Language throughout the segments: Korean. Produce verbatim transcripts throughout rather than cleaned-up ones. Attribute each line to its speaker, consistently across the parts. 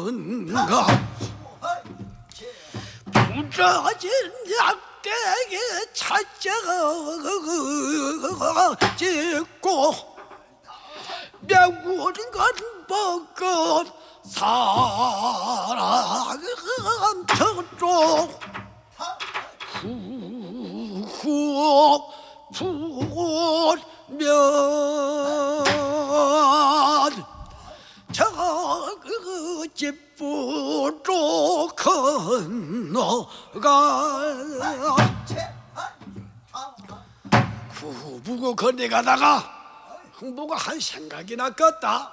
Speaker 1: 큰가 부러진 약대에 찾아가 짓고 명구는 건 먹은 사람 저쪽 후후 부면 저그 집부로 건너가 후부고 건너가다가 흥부가 한 생각이 났겠다.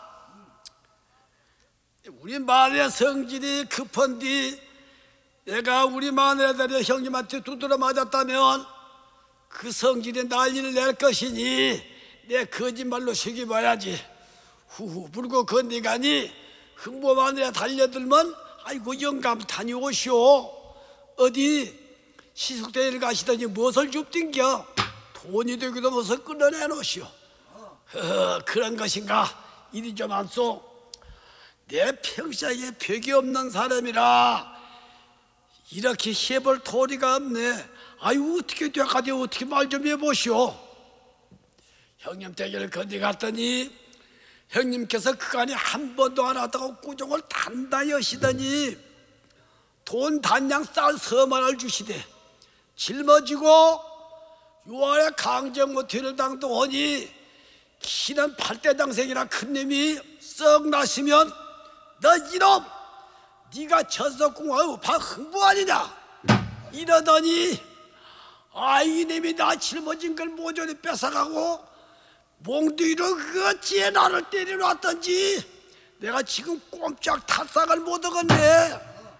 Speaker 1: 우리 마누라 성질이 급한디 내가 우리 마누라들의 형님한테 두드려 맞았다면 그 성질이 난리를 낼 것이니 내 거짓말로 속여봐야지. 후후 불고 건너가니 흥부 마누라 달려들면 아이고 영감 다녀오시오. 어디 시숙대를 가시더니 무엇을 줍든겨. 돈이 되기도 무엇을 끊어내놓으시오. 어, 그런 것인가. 이리 좀 안소. 내 평생에 벽이 없는 사람이라 이렇게 해볼 도리가 없네. 아유 어떻게 돼가지 어떻게 말 좀 해보시오. 형님 댁을 건너갔더니 형님께서 그간에 한 번도 안 하다가 꾸중을 단단히 하시더니 돈 단양 쌀 서만을 주시대. 짊어지고 요아래 강정 모태를 당도 하니 키는 팔대장생이라 큰 놈이 썩 나시면 너 이놈 네가 천석궁하고 박흥부 아니냐 이러더니 아 이놈이 나 짊어진 걸 모조리 뺏어가고 몽둥이로 그어찌에 나를 때려놨던지 내가 지금 꼼짝 탈상을 못 하겠네.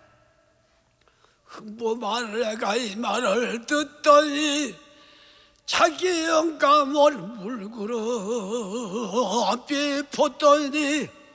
Speaker 1: 흥부 마누라가 이 말을 듣더니 자기 영감을 물그러 비포더니